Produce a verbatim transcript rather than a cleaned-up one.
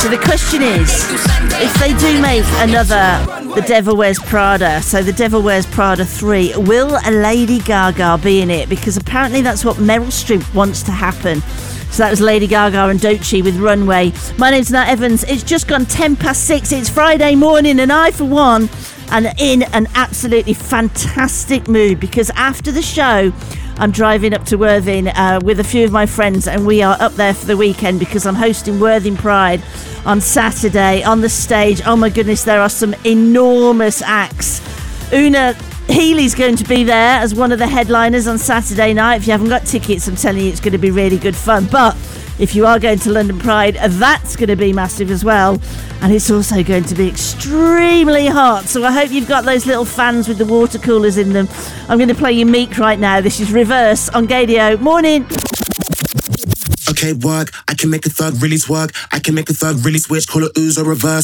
So the question is, if they do make another The Devil Wears Prada, so The Devil Wears Prada three, will a Lady Gaga be in it? Because apparently that's what Meryl Streep wants to happen. So that was Lady Gaga and Doechii with Runway. My name's Nat Evans. It's just gone ten past six. It's Friday morning, and I, for one, am in an absolutely fantastic mood because after the show, I'm driving up to Worthing uh, with a few of my friends, and we are up there for the weekend because I'm hosting Worthing Pride on Saturday on the stage. Oh my goodness, there are some enormous acts. Una Healy's going to be there as one of the headliners on Saturday night. If you haven't got tickets, I'm telling you, it's going to be really good fun. But if you are going to London Pride, that's going to be massive as well. And it's also going to be extremely hot. So I hope you've got those little fans with the water coolers in them. I'm going to play you Meek right now. This is Reverse on Gadio. Morning. Okay, work. I can make a thug really twerk. I can make a thug really switch. Call it ooze or reverse.